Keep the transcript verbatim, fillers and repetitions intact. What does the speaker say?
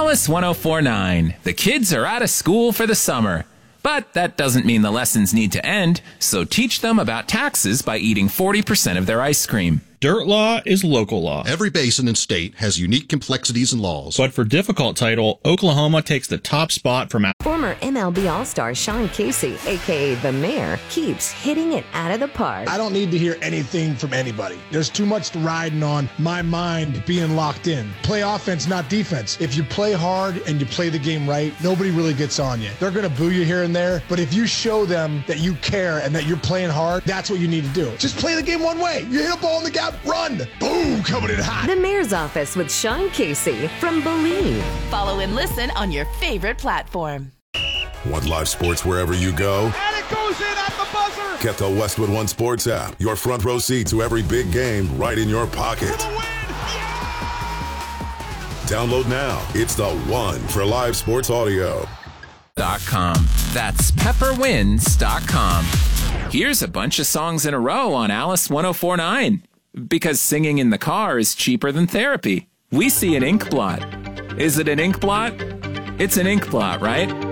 Alice one oh four point nine. The kids are out of school for the summer. But that doesn't mean the lessons need to end, so teach them about taxes by eating forty percent of their ice cream. Dirt law is local law. Every basin and state has unique complexities and laws. But for difficult title, Oklahoma takes the top spot from... Former M L B All-Star Sean Casey, a k a. The Mayor, keeps hitting it out of the park. I don't need to hear anything from anybody. There's too much riding on my mind being locked in. Play offense, not defense. If you play hard and you play the game right, nobody really gets on you. They're going to boo you here and there, but if you show them that you care and that you're playing hard, that's what you need to do. Just play the game one way. You hit a ball in the gap, run. Boom, coming in hot. The Mayor's Office with Sean Casey from Believe. Follow and listen on your favorite platform. Want live sports wherever you go? And it goes in at the buzzer. Get the Westwood One Sports app. Your front row seat to every big game right in your pocket. For the win. Yeah! Download now. It's the one for live sports audio. Dot com. That's pepperwinds dot com. Here's a bunch of songs in a row on Alice one oh four point nine. Because singing in the car is cheaper than therapy. We see an ink blot. Is it an ink blot? It's an ink blot, right?